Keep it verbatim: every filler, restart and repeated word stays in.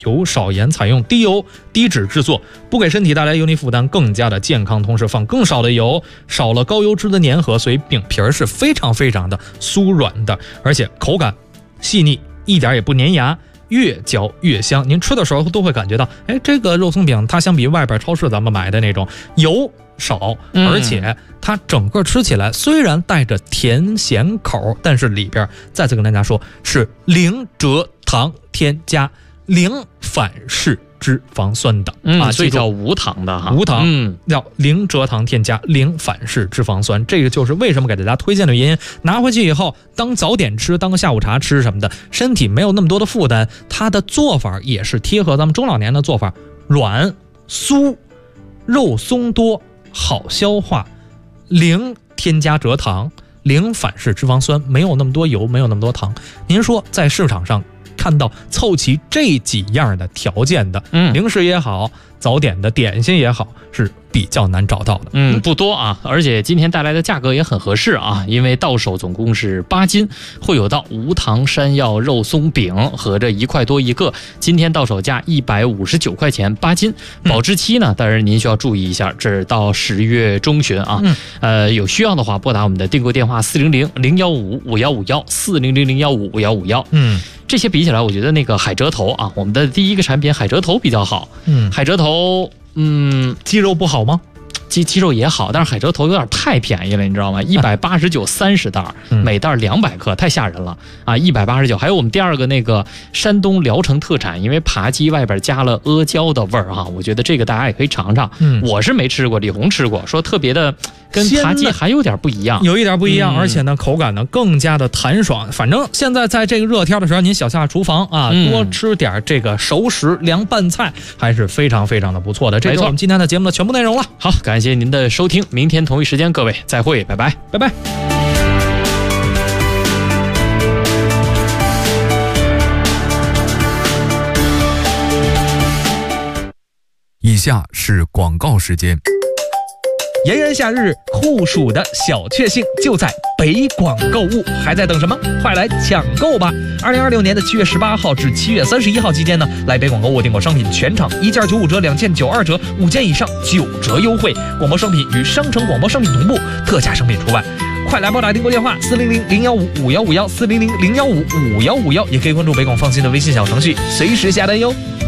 油少盐，采用低油低脂制作，不给身体带来油腻负担，更加的健康，同时放更少的油，少了高油脂的粘合，所以饼皮儿是非常非常的酥软的，而且口感细腻，一点也不粘牙，越嚼越香。您吃的时候都会感觉到，哎，这个肉松饼它相比外边超市咱们买的那种油少，而且它整个吃起来虽然带着甜咸口，但是里边再次跟大家说是零蔗糖添加，零反式脂肪酸的、 嗯、 啊， 所以叫无糖的哈， 无糖， 嗯， 要零蔗糖添加，零反式脂肪酸，这个就是为什么给大家推荐的原因。拿回去以后当早点吃，当个下午茶吃什么的，身体没有那么多的负担。它的做法也是贴合咱们中老年的做法，软酥，肉松多，好消化，零添加蔗糖，零反式脂肪酸，没有那么多油，没有那么多糖。您说在市场上看到凑齐这几样的条件的，嗯，零食也好，早点的点心也好，是比较难找到的。 嗯，不多啊，而且今天带来的价格也很合适啊，因为到手总共是八斤，会有到无糖山药肉松饼，合着一块多一个，今天到手价一百五十九块钱八斤。保质期呢，当然您需要注意一下，这是到十月中旬啊。嗯、呃，有需要的话拨打我们的订购电话四零零零幺五五幺五幺四零零零幺五五幺五幺。嗯。这些比起来，我觉得那个海蜇头啊，我们的第一个产品海蜇头比较好。嗯，海蜇头，嗯， 鸡肉不好吗？ 鸡鸡肉也好，但是海蜇头有点太便宜了，你知道吗？一百八十九三十袋，每袋两百克，太吓人了啊！一百八十九。还有我们第二个那个山东聊城特产，因为扒鸡外边加了阿胶的味儿哈，我觉得这个大家也可以尝尝。嗯，我是没吃过，李红吃过，说特别的跟扒鸡还有点不一样， 有一点不一样，嗯、而且呢口感呢更加的弹爽。反正现在在这个热天的时候，您小下厨房啊，嗯、多吃点这个熟食凉拌菜，还是非常非常的不错的。这是我们今天的节目的全部内容了。 好，感谢您的收听，明天同一时间各位再会，拜拜， 拜拜。 以下是广告时间。 炎炎夏日，酷暑的小确幸就在北广购物，还在等什么？快来抢购吧！二零二六年的七月十八号至七月三十一号期间呢，来北广购物订购商品全场一件九五折，两件九二折，五件以上九折优惠。广播商品与商城广播商品同步，特价商品除外。快来拨打订购电话四零零零幺五五幺五幺四零零零幺五五幺五幺，也可以关注北广放心的微信小程序，随时下单哟。